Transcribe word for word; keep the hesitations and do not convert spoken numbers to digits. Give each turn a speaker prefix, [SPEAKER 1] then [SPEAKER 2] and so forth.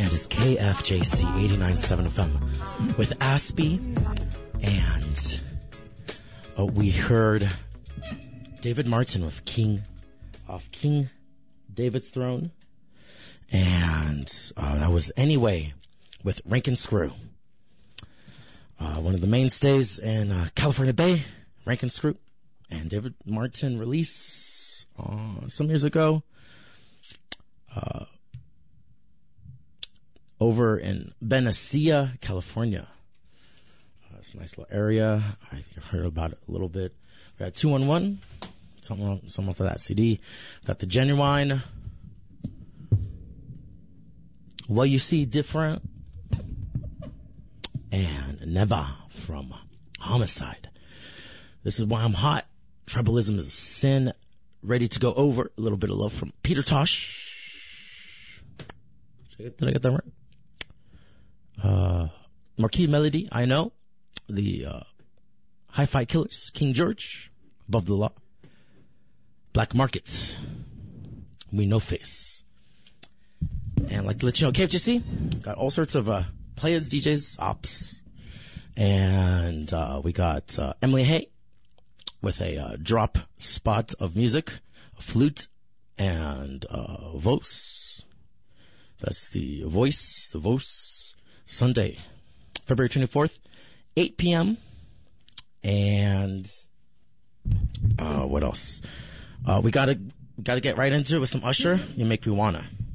[SPEAKER 1] That is K F J C eighty-nine point seven F M with Aspie. And uh, we heard David Martin with King, off King David's Throne. And uh, that was Anyway with Rankin Screw. Uh, one of the mainstays in uh, California Bay, Rankin Screw. And David Martin release uh, some years ago. Uh, over in Benicia, California. Uh, it's a nice little area. I think I've heard about it a little bit. We got two one one, some, some off of that C D. Got the Genuine. Well, you see different. And Neva from Homicide. This is why I'm hot. Tribalism is a sin. Ready to go over. A little bit of love from Peter Tosh. Did I get that right? Uh, Marquis Melody, I Know. The, uh, Hi-Fi Killers, King George, Above the Law. Black Market, We No Face. And like to let you know, K F G C, got all sorts of, uh, players, D Js, ops. And, uh, we got, uh, Emily Hay with a, uh, drop spot of music, a flute, and, uh, Vos. That's the voice, the Vos. Sunday, February twenty-fourth, eight p.m. And, uh, what else? Uh, we gotta, we gotta get right into it with some Usher. You Make Me Wanna.